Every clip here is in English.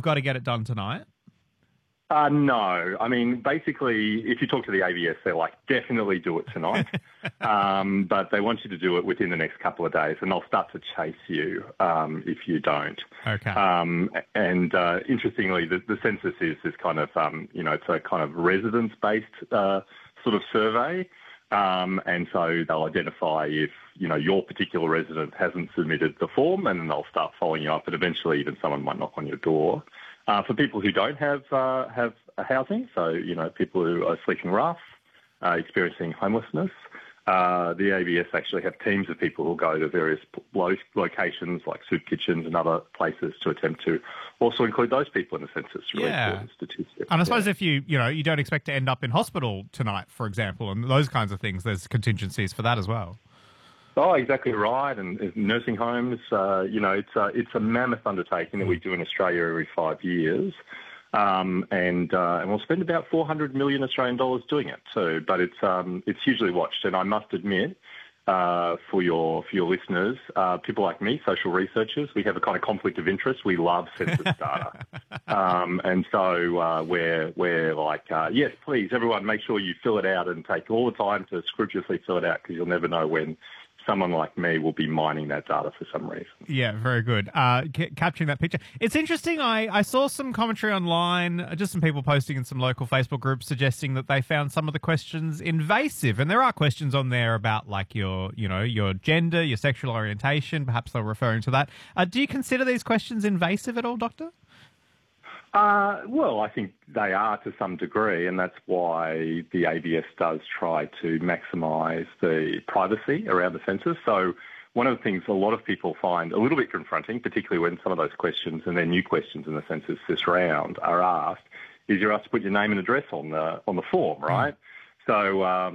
you've got to get it done tonight? No. I mean, basically, if you talk to the ABS, they're like, definitely do it tonight. But they want you to do it within the next couple of days, and they'll start to chase you if you don't. Okay. Interestingly, the census is this kind of, it's a kind of residence-based sort of survey. And so they'll identify if, your particular resident hasn't submitted the form, and then they'll start following you up, and eventually even someone might knock on your door. For people who don't have housing, so, people who are sleeping rough, experiencing homelessness, the ABS actually have teams of people who go to various locations like soup kitchens and other places to attempt to also include those people in the census. Really important statistics. And I suppose if you don't expect to end up in hospital tonight, for example, and those kinds of things, there's contingencies for that as well. Oh, exactly right. And nursing homes, it's a mammoth undertaking that we do in Australia every 5 years. And we'll spend about 400 million Australian dollars doing it too. But it's hugely watched. And I must admit, for your listeners, people like me, social researchers, we have a kind of conflict of interest. We love census data. And so we're like, yes, please, everyone, make sure you fill it out and take all the time to scrupulously fill it out, because you'll never know when someone like me will be mining that data for some reason. Yeah, very good. Capturing that picture. It's interesting. I saw some commentary online, just some people posting in some local Facebook groups suggesting that they found some of the questions invasive. And there are questions on there about like your gender, your sexual orientation. Perhaps they're referring to that. Do you consider these questions invasive at all, Doctor? Well, I think they are to some degree, and that's why the ABS does try to maximise the privacy around the census. So one of the things a lot of people find a little bit confronting, particularly when some of those questions, and they're new questions in the census this round, are asked, is you're asked to put your name and address on the form, right? So,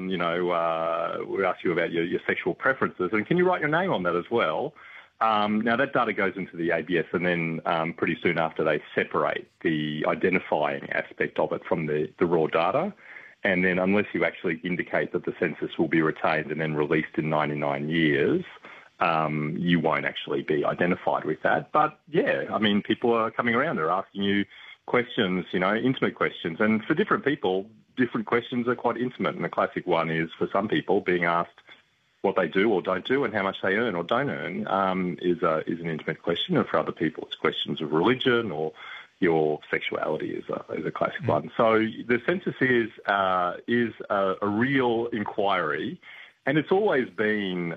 we ask you about your sexual preferences, and can you write your name on that as well? Now, that data goes into the ABS, and then pretty soon after they separate the identifying aspect of it from the raw data. And then unless you actually indicate that the census will be retained and then released in 99 years, you won't actually be identified with that. But, yeah, I mean, people are coming around. They're asking you questions, intimate questions. And for different people, different questions are quite intimate. And the classic one is, for some people, being asked what they do or don't do and how much they earn or don't earn is an intimate question. And for other people, it's questions of religion or your sexuality is a classic one. So the census is a real inquiry, and it's always been,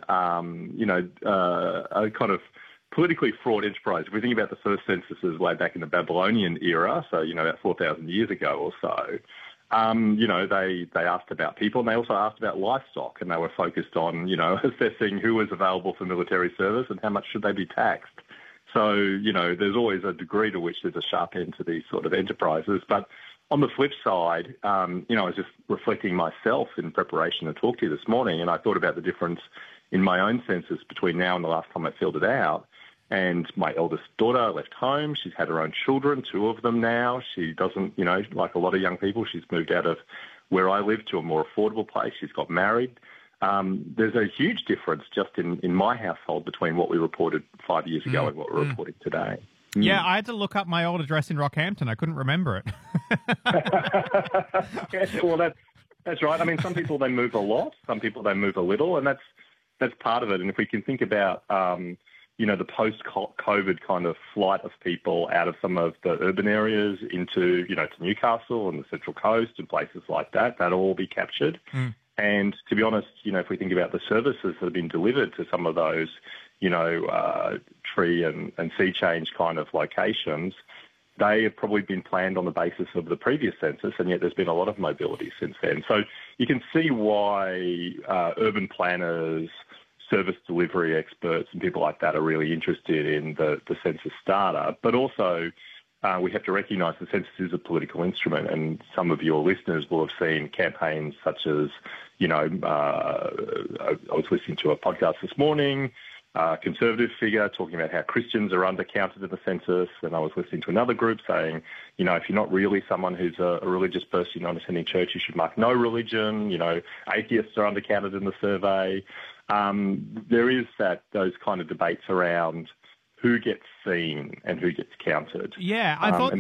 a kind of politically fraught enterprise. If we think about the first censuses way back in the Babylonian era, so, about 4,000 years ago or so, they asked about people, and they also asked about livestock, and they were focused on, assessing who was available for military service and how much should they be taxed. So, there's always a degree to which there's a sharp end to these sort of enterprises. But on the flip side, I was just reflecting myself in preparation to talk to you this morning, and I thought about the difference in my own census between now and the last time I filled it out. And my eldest daughter left home. She's had her own children, 2 of them now. She doesn't, like a lot of young people, she's moved out of where I live to a more affordable place. She's got married. There's a huge difference just in my household between what we reported 5 years ago and what we're reporting today. Yeah, I had to look up my old address in Rockhampton. I couldn't remember it. Yeah, well, that's right. I mean, some people, they move a lot. Some people, they move a little, and that's part of it. And if we can think about the post-COVID kind of flight of people out of some of the urban areas into, to Newcastle and the Central Coast and places like that, that'll all be captured. And to be honest, if we think about the services that have been delivered to some of those, tree and sea change kind of locations, they have probably been planned on the basis of the previous census, and yet there's been a lot of mobility since then. So you can see why urban planners, service delivery experts and people like that are really interested in the census data. But also we have to recognise the census is a political instrument, and some of your listeners will have seen campaigns such as, I was listening to a podcast this morning, a conservative figure talking about how Christians are undercounted in the census, and I was listening to another group saying, if you're not really someone who's a religious person, you're not attending church, you should mark no religion. Atheists are undercounted in the survey. There is those kind of debates around who gets seen and who gets counted. Yeah, I thought